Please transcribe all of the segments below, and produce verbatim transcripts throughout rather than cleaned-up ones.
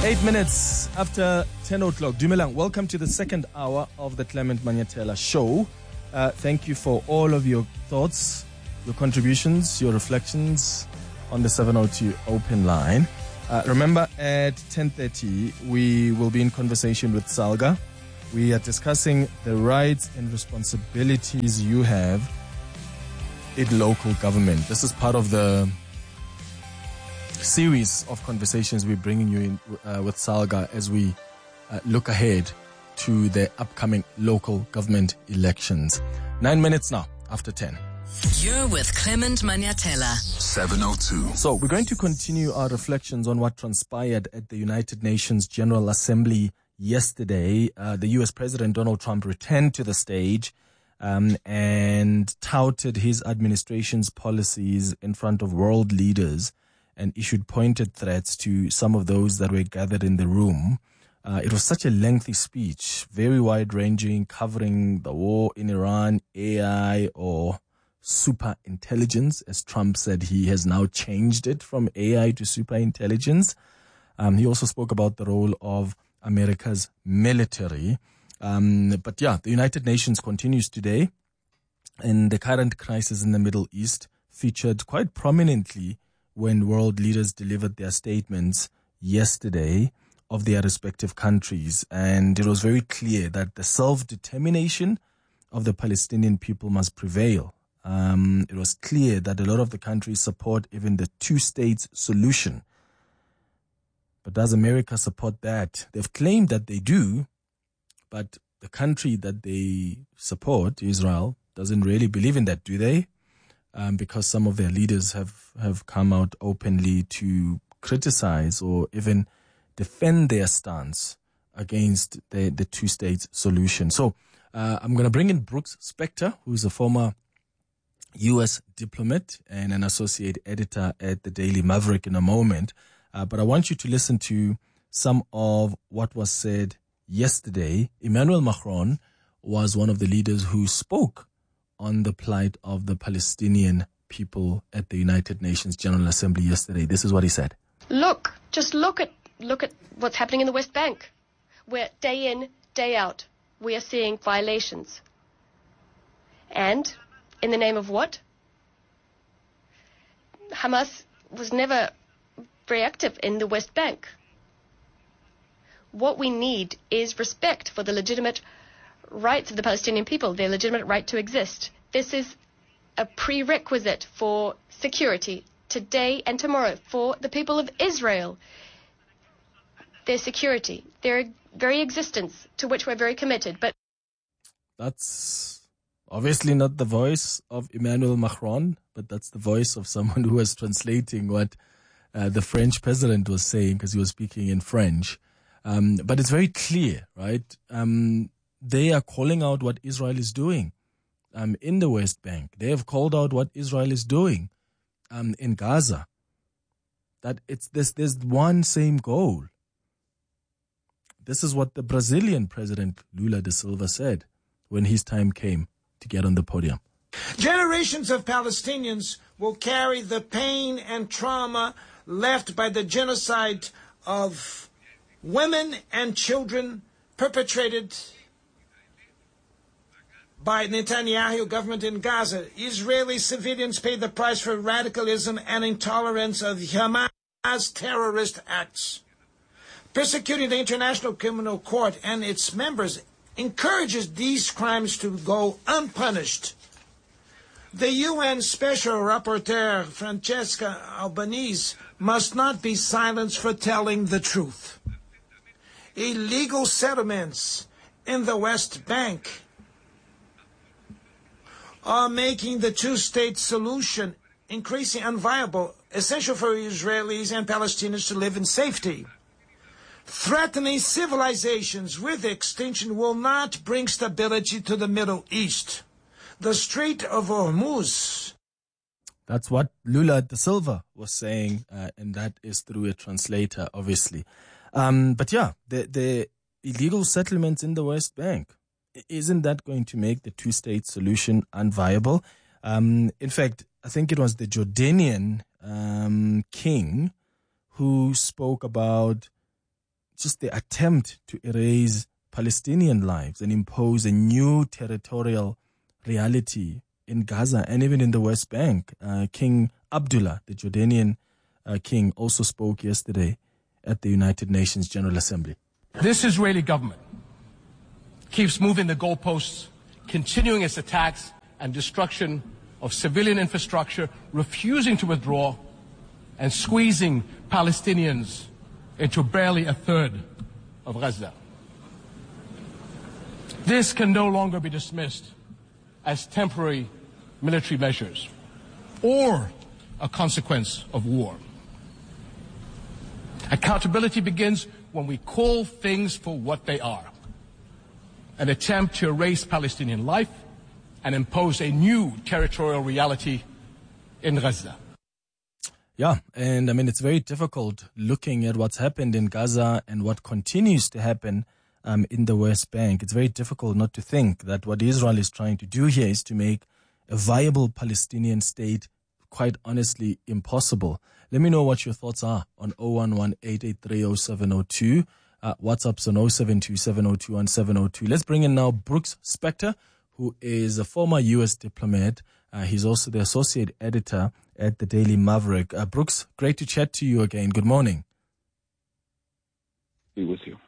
Eight minutes after ten o'clock. Dumelang, welcome to the second hour of the Clement Manyatela show. Uh, thank you for all of your thoughts, your contributions, your reflections on the seven oh two open line. Uh, remember, at ten thirty, we will be in conversation with Salga. We are discussing the rights and responsibilities you have in local government. This is part of the series of conversations we're bringing you in uh, with Salga as we uh, look ahead to the upcoming local government elections. Nine minutes now after ten. You're with Clement Manyatela. seven oh two. So we're going to continue our reflections on what transpired at the United Nations General Assembly yesterday. Uh, the U S President Donald Trump returned to the stage um, and touted his administration's policies in front of world leaders and issued pointed threats to some of those that were gathered in the room. Uh, it was such a lengthy speech, very wide-ranging, covering the war in Iran, A I, or super intelligence. As Trump said, he has now changed it from A I to super intelligence. Um, he also spoke about the role of America's military. Um, but yeah, the United Nations continues today, and the current crisis in the Middle East featured quite prominently when world leaders delivered their statements yesterday of their respective countries. And it was very clear that the self-determination of the Palestinian people must prevail. Um, it was clear that a lot of the countries support even the two-states solution. But does America support that? They've claimed that they do, but the country that they support, Israel, doesn't really believe in that, do they? Um, because some of their leaders have, have come out openly to criticize or even defend their stance against the, the two-state solution. So uh, I'm going to bring in Brooks Spector, who is a former U S diplomat and an associate editor at the Daily Maverick in a moment. Uh, but I want you to listen to some of what was said yesterday. Emmanuel Macron was one of the leaders who spoke on the plight of the Palestinian people at the United Nations General Assembly yesterday. This is what he said. Look, just look at look at what's happening in the West Bank, where day in, day out, we are seeing violations. And in the name of what? Hamas was never very active in the West Bank. What we need is respect for the legitimate rights of the Palestinian people, their legitimate right to exist. This is a prerequisite for security today and tomorrow for the people of Israel. Their security, their very existence, to which we're very committed. But that's obviously not the voice of Emmanuel Macron, but that's the voice of someone who was translating what uh, the French president was saying, because he was speaking in French. Um, but it's very clear, right? Um, They are calling out what Israel is doing um, in the West Bank. They have called out what Israel is doing um, in Gaza. That it's this, there's one same goal. This is what the Brazilian president Lula da Silva said when his time came to get on the podium. Generations of Palestinians will carry the pain and trauma left by the genocide of women and children perpetrated by Netanyahu government in Gaza. Israeli civilians pay the price for radicalism and intolerance of Hamas terrorist acts. Persecuting the International Criminal Court and its members encourages these crimes to go unpunished. The U N Special Rapporteur Francesca Albanese must not be silenced for telling the truth. Illegal settlements in the West Bank are making the two-state solution increasingly unviable, essential for Israelis and Palestinians to live in safety. Threatening civilizations with extinction will not bring stability to the Middle East. The Strait of Hormuz. That's what Lula da Silva was saying, uh, and that is through a translator, obviously. Um, but yeah, the, the illegal settlements in the West Bank, isn't that going to make the two-state solution unviable? Um, in fact, I think it was the Jordanian um, king who spoke about just the attempt to erase Palestinian lives and impose a new territorial reality in Gaza and even in the West Bank. Uh, King Abdullah, the Jordanian uh, king, also spoke yesterday at the United Nations General Assembly. This Israeli government keeps moving the goalposts, continuing its attacks and destruction of civilian infrastructure, refusing to withdraw, and squeezing Palestinians into barely a third of Gaza. This can no longer be dismissed as temporary military measures or a consequence of war. Accountability begins when we call things for what they are: an attempt to erase Palestinian life and impose a new territorial reality in Gaza. Yeah, and I mean, it's very difficult looking at what's happened in Gaza and what continues to happen um, in the West Bank. It's very difficult not to think that what Israel is trying to do here is to make a viable Palestinian state quite honestly impossible. Let me know what your thoughts are on zero one one, eight eight three, zero seven zero two. Uh, WhatsApp's on zero seven two, seven zero two, one seven zero two. Let's bring in now Brooks Spector, who is a former U S diplomat. Uh, he's also the associate editor at the Daily Maverick. Uh, Brooks, great to chat to you again. Good morning. Be with you.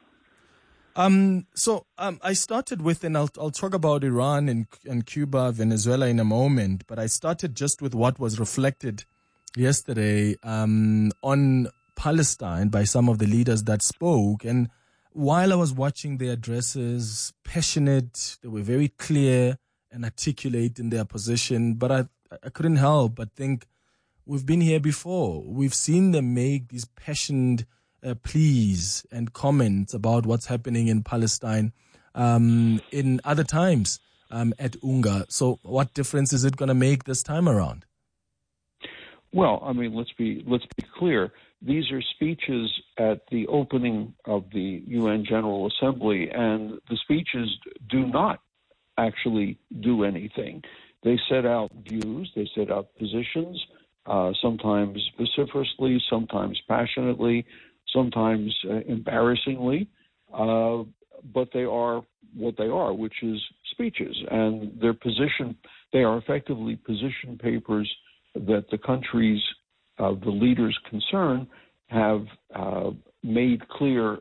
Um, so um, I started with, and I'll, I'll talk about Iran and, and Cuba, Venezuela in a moment, but I started just with what was reflected yesterday um, on Palestine by some of the leaders that spoke. And while I was watching their addresses, passionate, they were very clear and articulate in their position, but I, I couldn't help but think, we've been here before. We've seen them make these passionate uh, pleas and comments about what's happening in Palestine um, in other times um, at UNGA. So what difference is it going to make this time around? Well, I mean, let's be let's be clear. These are speeches at the opening of the U N General Assembly, and the speeches do not actually do anything. They set out views, they set out positions, uh, sometimes vociferously, sometimes passionately, sometimes uh, embarrassingly, uh, but they are what they are, which is speeches. And their position, they are effectively position papers that the countries, uh, the leaders concerned, have uh, made clear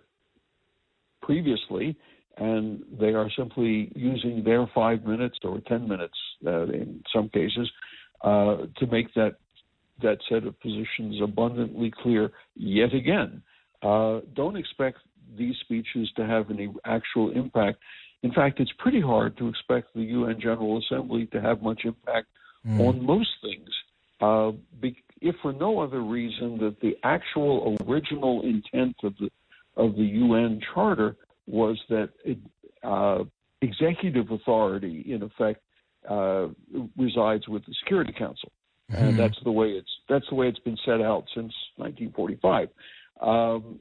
previously, and they are simply using their five minutes or ten minutes uh, in some cases uh, to make that that set of positions abundantly clear yet again. Uh, don't expect these speeches to have any actual impact. In fact, it's pretty hard to expect the U N General Assembly to have much impact mm. on most things, uh, be, if for no other reason that the actual original intent of the of the U N Charter was that it, uh, executive authority, in effect, uh, resides with the Security Council, mm-hmm. and that's the way it's that's the way it's been set out since nineteen forty-five. Um,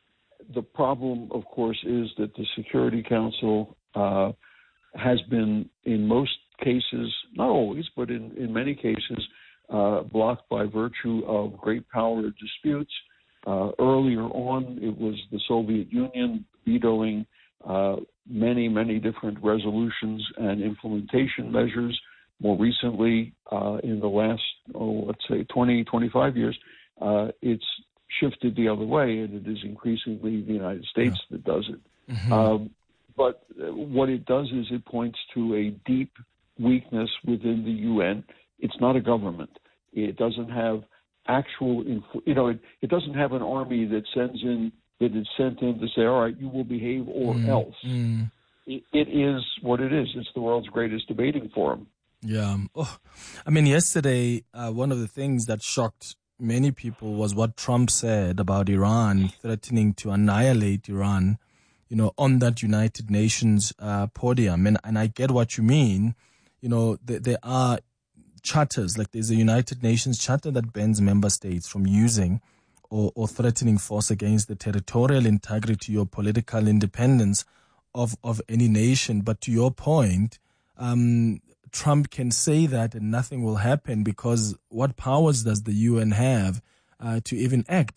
the problem, of course, is that the Security Council uh, has been, in most cases, not always, but in, in many cases, uh, blocked by virtue of great power disputes. Uh, earlier on, it was the Soviet Union vetoing uh, many, many different resolutions and implementation measures. More recently, uh, in the last, oh, let's say, twenty, twenty-five years, uh, it's shifted the other way, and it is increasingly the United States yeah. that does it. Mm-hmm. Um, but what it does is it points to a deep weakness within the U N. It's not a government. It doesn't have actual, you know, it, it doesn't have an army that sends in, that is sent in to say, all right, you will behave or mm, else. Mm. It, it is what it is. It's the world's greatest debating forum. Yeah. Oh, I mean, yesterday, uh, one of the things that shocked many people was what Trump said about Iran, threatening to annihilate Iran, you know, on that United Nations uh, podium. And, and I get what you mean. You know, th- there are charters, like there's a United Nations charter that bans member states from using or, or threatening force against the territorial integrity or political independence of, of any nation. But to your point, um, Trump can say that and nothing will happen, because what powers does the U N have uh, to even act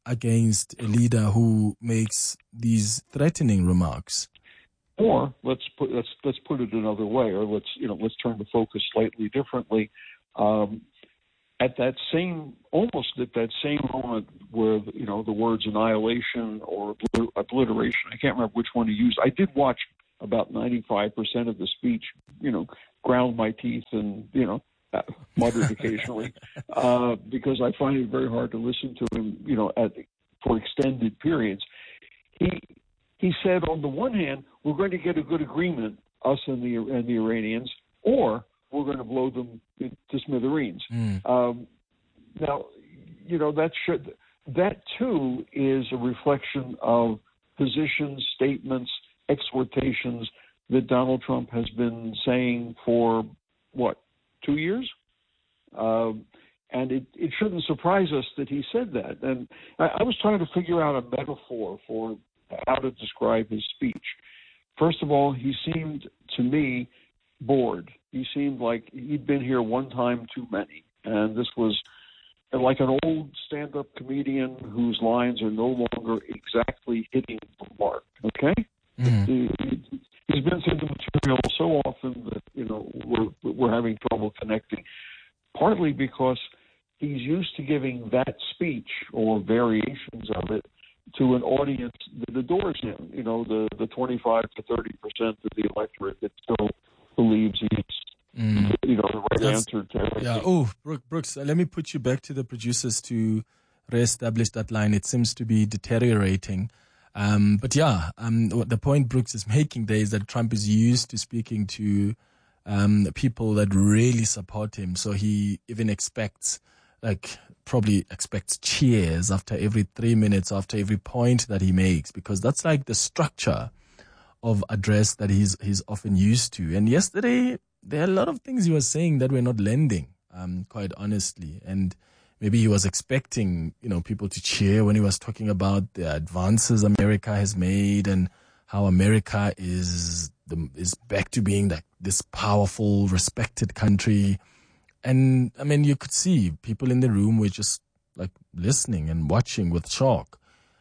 against a leader who makes these threatening remarks. Or let's put let's let's put it another way, or let's you know let's turn the focus slightly differently. Um, at that same, almost at that same moment where you know the words annihilation or obliteration, I can't remember which one he used. I did watch about ninety-five percent of the speech. You know, ground my teeth and you know muttered occasionally uh, because I find it very hard to listen to him. You know, at for extended periods. He. He said, on the one hand, we're going to get a good agreement, us and the and the Iranians, or we're going to blow them to smithereens. Mm. Um, now, you know that should that too is a reflection of positions, statements, exhortations that Donald Trump has been saying for what two years, um, and it, it shouldn't surprise us that he said that. And I, I was trying to figure out a metaphor for how to describe his speech. First of all, he seemed to me bored. He seemed like he'd been here one time too many. And this was like an old stand-up comedian whose lines are no longer exactly hitting the mark. Okay? Mm-hmm. He, he's been through the material so often that, you know, we're, we're having trouble connecting. Partly because he's used to giving that speech or variations of it to an audience that adores him, you know, the, the twenty-five to thirty percent of the electorate that still believes he's, mm. you know, the right That's, answer to everything. Yeah. Oh, Brooks, let me put you back to the producers to reestablish that line. It seems to be deteriorating. Um, but yeah, um, the point Brooks is making there is that Trump is used to speaking to um, people that really support him. So he even expects, like, probably expects cheers after every three minutes, after every point that he makes, because that's like the structure of address that he's he's often used to. And yesterday, there are a lot of things he was saying that were not lending, um, quite honestly. And maybe he was expecting, you know, people to cheer when he was talking about the advances America has made and how America is the, is back to being like this powerful, respected country. And, I mean, you could see people in the room were just, like, listening and watching with shock.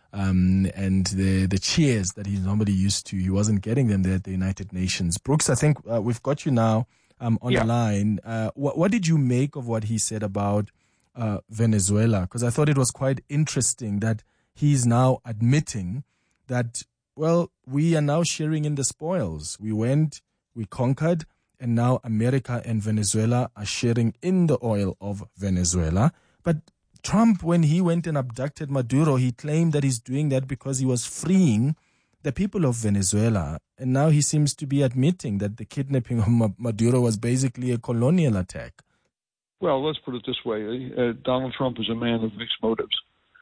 Um, and the the cheers that he's normally used to, he wasn't getting them there at the United Nations. Brooks, I think uh, we've got you now um, on yeah. the line. Uh, what, what did you make of what he said about uh, Venezuela? Because I thought it was quite interesting that he's now admitting that, well, we are now sharing in the spoils. We went, we conquered, and now America and Venezuela are sharing in the oil of Venezuela. But Trump, when he went and abducted Maduro, he claimed that he's doing that because he was freeing the people of Venezuela. And now he seems to be admitting that the kidnapping of Maduro was basically a colonial attack. Well, let's put it this way. Uh, Donald Trump is a man of mixed motives.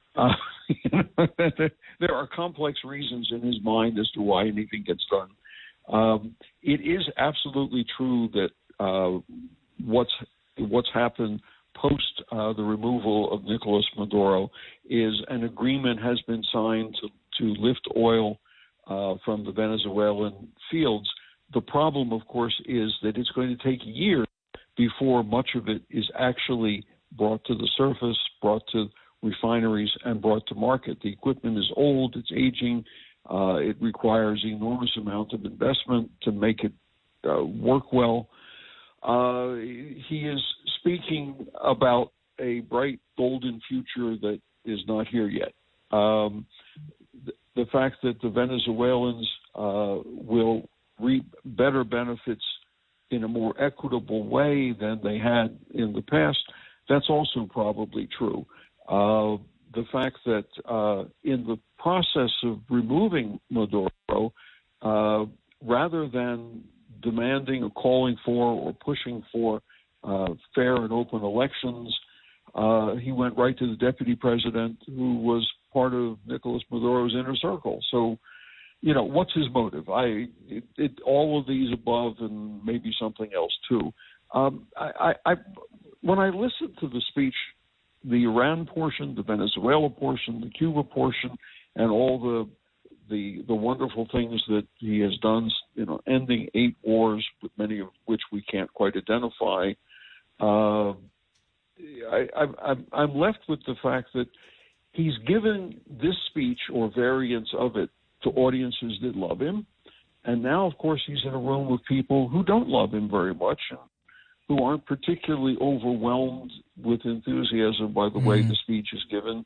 Uh, there are complex reasons in his mind as to why anything gets done. Um, it is absolutely true that uh, what's what's happened post uh, the removal of Nicolas Maduro is an agreement has been signed to, to lift oil uh, from the Venezuelan fields. The problem, of course, is that it's going to take years before much of it is actually brought to the surface, brought to refineries, and brought to market. The equipment is old, it's aging. Uh, it requires enormous amount of investment to make it uh, work well. Uh, he is speaking about a bright, golden future that is not here yet. Um, th- the fact that the Venezuelans uh, will reap better benefits in a more equitable way than they had in the past, that's also probably true. Uh, the fact that uh, in the process of removing Maduro, uh, rather than demanding or calling for or pushing for uh, fair and open elections, uh, he went right to the deputy president who was part of Nicolas Maduro's inner circle. So, you know, what's his motive? I it, it, all of these above and maybe something else too. Um, I, I, I when I listened to the speech, the Iran portion, the Venezuela portion, the Cuba portion, and all the the the wonderful things that he has done, you know, ending eight wars, with many of which we can't quite identify. Uh, I, I, I'm left with the fact that he's given this speech or variants of it to audiences that love him. And now, of course, he's in a room with people who don't love him very much and who aren't particularly overwhelmed with enthusiasm by the mm-hmm. way the speech is given.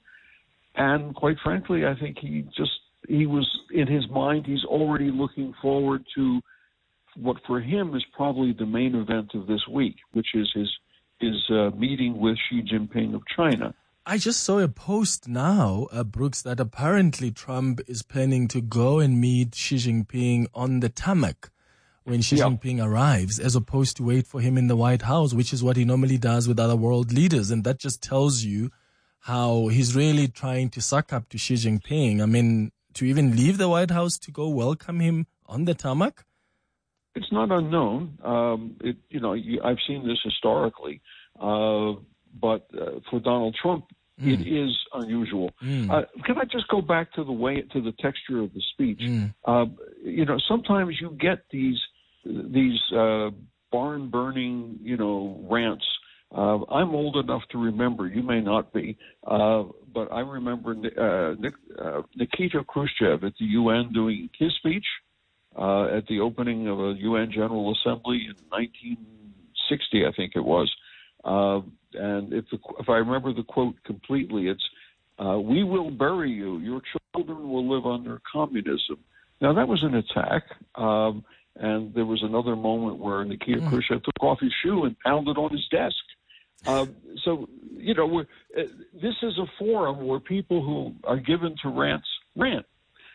And quite frankly, I think he just, he was, in his mind, he's already looking forward to what for him is probably the main event of this week, which is his, his uh, meeting with Xi Jinping of China. I just saw a post now, uh, Brooks, that apparently Trump is planning to go and meet Xi Jinping on the tarmac when Xi yeah. Jinping arrives, as opposed to wait for him in the White House, which is what he normally does with other world leaders. And that just tells you how he's really trying to suck up to Xi Jinping. I mean, to even leave the White House to go welcome him on the tarmac? It's not unknown. Um, it, you know, you, I've seen this historically. Uh, but uh, for Donald Trump, mm. it is unusual. Mm. Uh, can I just go back to the way, to the texture of the speech? Mm. Uh, you know, sometimes you get these these uh, barn-burning, you know, rants. Uh, I'm old enough to remember. You may not be, uh, but I remember uh, Nik, uh, Nikita Khrushchev at the U N doing his speech uh, at the opening of a U N General Assembly in nineteen sixty, I think it was. Uh, and if, the, if I remember the quote completely, it's, uh, "We will bury you. Your children will live under communism." Now, that was an attack. Um, and there was another moment where Nikita mm. Khrushchev took off his shoe and pounded on his desk. Uh, so, you know, we're, uh, this is a forum where people who are given to rants rant.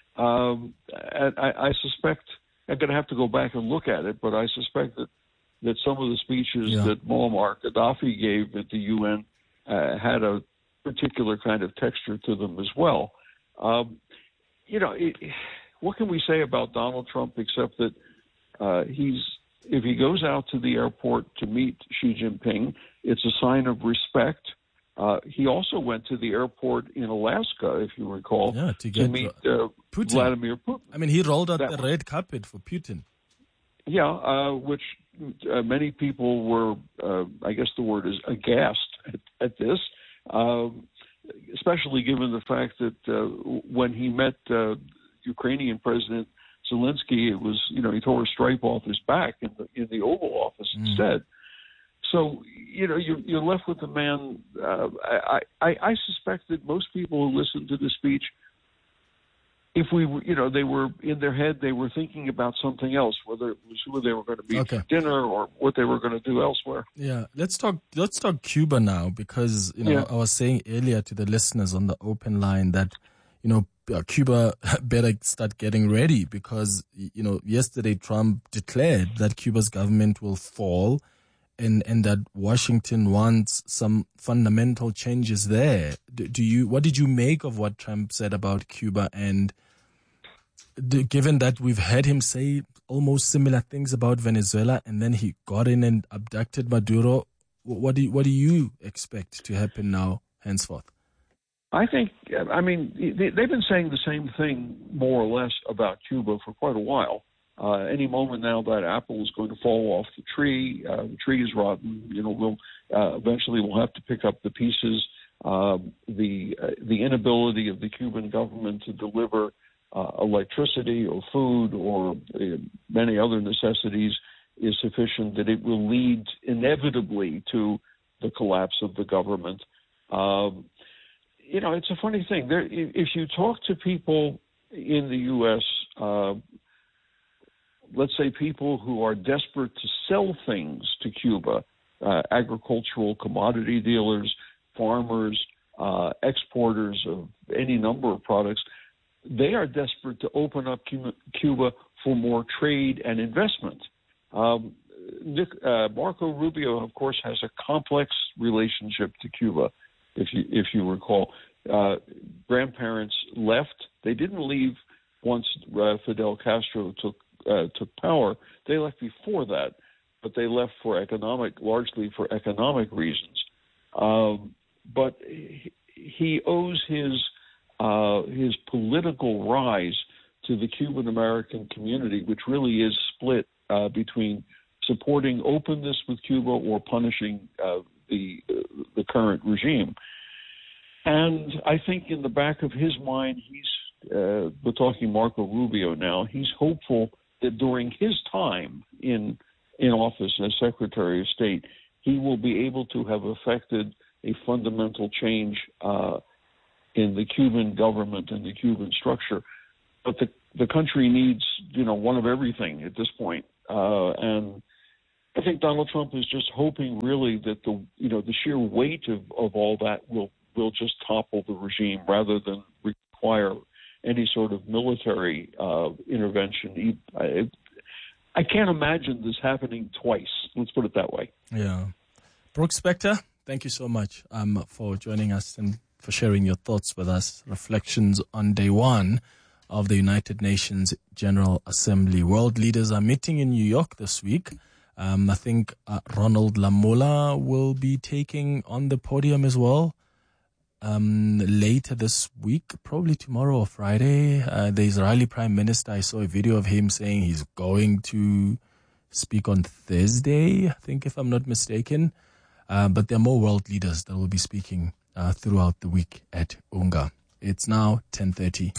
Um, and I, I suspect, I'm going to have to go back and look at it, but I suspect that, that some of the speeches yeah. that Muammar Gaddafi gave at the U N uh, had a particular kind of texture to them as well. Um, you know, it, what can we say about Donald Trump except that uh, he's, if he goes out to the airport to meet Xi Jinping, it's a sign of respect. Uh, he also went to the airport in Alaska, if you recall, yeah, to, get, to meet uh, Putin. Vladimir Putin. I mean, he rolled out that the red carpet for Putin. Yeah, uh, which uh, many people were, uh, I guess the word is aghast at, at this, um, especially given the fact that uh, when he met uh, Ukrainian President Zelensky, it was, you know, he tore a stripe off his back in the, in the Oval Office mm. instead. So, you know, you're, you're left with a man. Uh, I, I, I suspect that most people who listened to the speech, if we, you know, they were in their head, they were thinking about something else, whether it was who they were going to meet okay. for dinner or what they were going to do elsewhere. Yeah, let's talk. Let's talk Cuba now, because you know yeah. I was saying earlier to the listeners on the open line that you know Cuba better start getting ready, because you know yesterday Trump declared that Cuba's government will fall, and and that Washington wants some fundamental changes there. Do, do you? What did you make of what Trump said about Cuba? And the, given that we've heard him say almost similar things about Venezuela, and then he got in and abducted Maduro, what do you, what do you expect to happen now henceforth? I think, I mean, they've been saying the same thing more or less about Cuba for quite a while. Uh, any moment now that apple is going to fall off the tree. Uh, the tree is rotten. You know, we'll uh, eventually we'll have to pick up the pieces. Uh, the uh, the inability of the Cuban government to deliver uh, electricity or food or uh, many other necessities is sufficient that it will lead inevitably to the collapse of the government. Um, you know, it's a funny thing. There, if you talk to people in the U S, uh, let's say people who are desperate to sell things to Cuba, uh, agricultural commodity dealers, farmers, uh, exporters of any number of products, they are desperate to open up Cuba for more trade and investment. Um, Nick, uh, Marco Rubio, of course, has a complex relationship to Cuba, if you if you recall. Uh, grandparents left. They didn't leave once uh, Fidel Castro took Uh, took power. They left before that, but they left for economic, largely for economic reasons. Um, but he, he owes his uh, his political rise to the Cuban American community, which really is split uh, between supporting openness with Cuba or punishing uh, the uh, the current regime. And I think in the back of his mind, he's, uh, we're talking Marco Rubio now, he's hopeful that during his time in in office as Secretary of State, he will be able to have affected a fundamental change uh, in the Cuban government and the Cuban structure. But the the country needs, you know, one of everything at this point. Uh, and I think Donald Trump is just hoping really that the, you know, the sheer weight of, of all that will, will just topple the regime rather than require any sort of military uh, intervention. I, I can't imagine this happening twice. Let's put it that way. Yeah. Brooke Spector, thank you so much um, for joining us and for sharing your thoughts with us. Reflections on day one of the United Nations General Assembly. World leaders are meeting in New York this week. Um, I think uh, Ronald Lamola will be taking on the podium as well um, later this week, probably tomorrow or Friday. Uh, the Israeli Prime Minister, I saw a video of him saying he's going to speak on Thursday, I think, if I'm not mistaken. Uh, but there are more world leaders that will be speaking uh, throughout the week at UNGA. It's now ten thirty.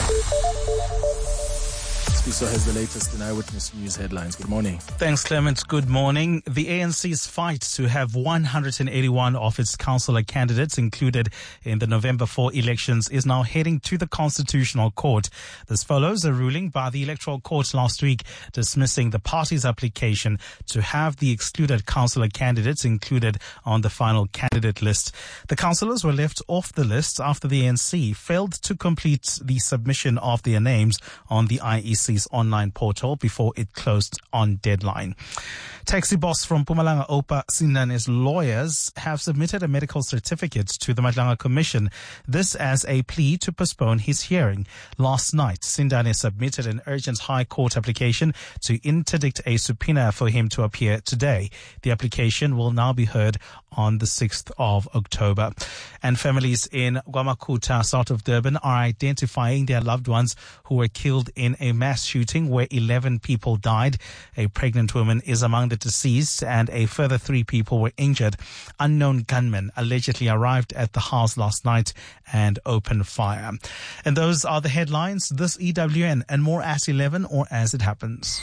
So has the latest in Eyewitness News headlines. Good morning. Thanks, Clement. Good morning. The A N C's fight to have one hundred eighty-one of its councillor candidates included in the November fourth elections is now heading to the Constitutional Court. This follows a ruling by the Electoral Court last week dismissing the party's application to have the excluded councillor candidates included on the final candidate list. The councillors were left off the list after the A N C failed to complete the submission of their names on the I E C's online portal before it closed on deadline. Taxi boss from Mpumalanga, Oupa Sindane's lawyers have submitted a medical certificate to the Madlanga Commission. This as a plea to postpone his hearing. Last night, Sindane submitted an urgent High Court application to interdict a subpoena for him to appear today. The application will now be heard on the sixth of October. And families in Gwamakuta, south of Durban, are identifying their loved ones who were killed in a mass shooting where eleven people died. A pregnant woman is among the deceased and a further three people were injured. Unknown gunmen allegedly arrived at the house last night and opened fire. And those are the headlines. This E W N and more at eleven or as it happens.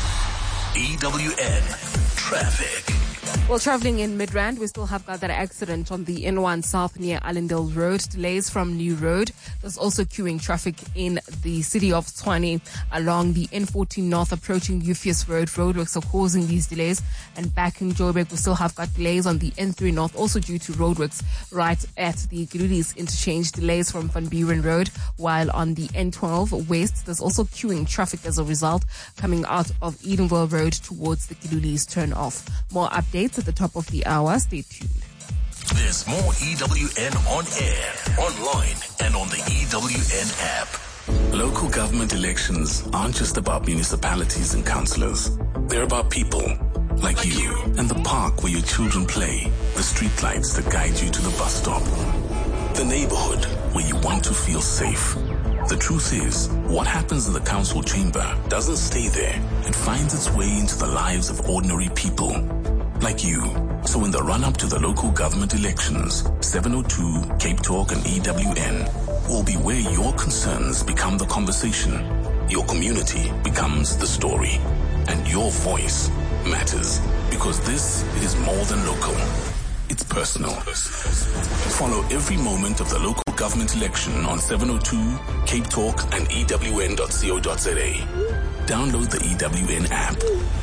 E W N Traffic. Well, traveling in Midrand, we still have got that accident on the N one South near Allendale Road. Delays from New Road. There's also queuing traffic in the city of Tshwane along the N fourteen North approaching Euphus Road. Roadworks are causing these delays. And back in Joburg, we still have got delays on the N three North, also due to roadworks right at the Gilulis interchange. Delays from Van Buren Road, while on the N twelve West, there's also queuing traffic as a result coming out of Edenville Road towards the Gilulis turn off. More updates at the top of the hour. Stay tuned. There's more E W N on air, online, and on the E W N app. Local government elections aren't just about municipalities and councillors. They're about people like you and the park where your children play, the street lights that guide you to the bus stop, the neighborhood where you want to feel safe. The truth is, what happens in the council chamber doesn't stay there. It finds its way into the lives of ordinary people like you. So in the run-up to the local government elections, seven oh two, Cape Talk and E W N will be where your concerns become the conversation, your community becomes the story, and your voice matters, because this is more than local. It's personal. Follow every moment of the local government election on seven oh two, Cape Talk and E W N dot co dot za. Download the E W N app.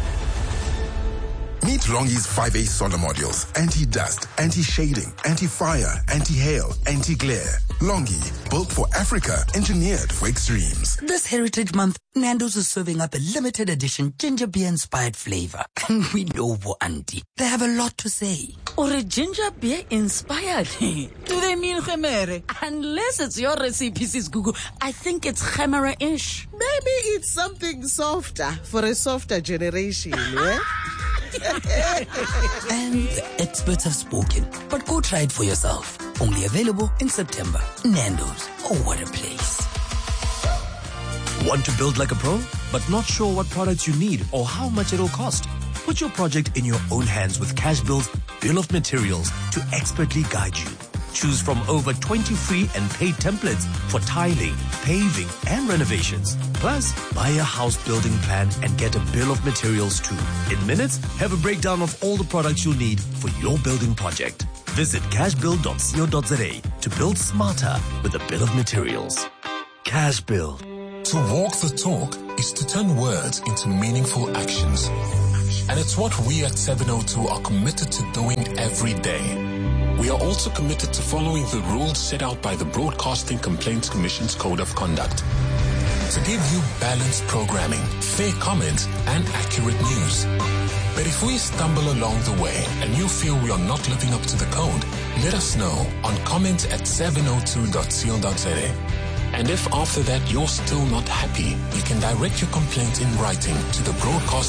Meet Longi's five A solar modules. Anti-dust, anti-shading, anti-fire, anti-hail, anti-glare. Longi, built for Africa, engineered for extremes. This Heritage Month, Nando's is serving up a limited edition ginger beer-inspired flavor. And we know what, Auntie. They have a lot to say. Or a ginger beer inspired? Do they mean khemere? Unless it's your recipe, Sis Gugu, I think it's khemere-ish. Maybe it's something softer for a softer generation, yeah? And the experts have spoken, but go try it for yourself. Only available in September. Nando's. Oh, what a place. Want to build like a pro, but not sure what products you need or how much it'll cost? Put your project in your own hands with Cashbuild's Bill of Materials to expertly guide you. Choose from over twenty free and paid templates for tiling, paving, and renovations. Plus, buy a house building plan and get a bill of materials too. In minutes, have a breakdown of all the products you'll need for your building project. Visit cashbuild dot co dot za to build smarter with a bill of materials. Cashbuild. To walk the talk is to turn words into meaningful actions. And it's what we at seven oh two are committed to doing every day. We are also committed to following the rules set out by the Broadcasting Complaints Commission's Code of Conduct to give you balanced programming, fair comments, and accurate news. But if we stumble along the way and you feel we are not living up to the code, let us know on comment at seven oh two dot co dot za. And if after that you're still not happy, you can direct your complaint in writing to the Broadcasting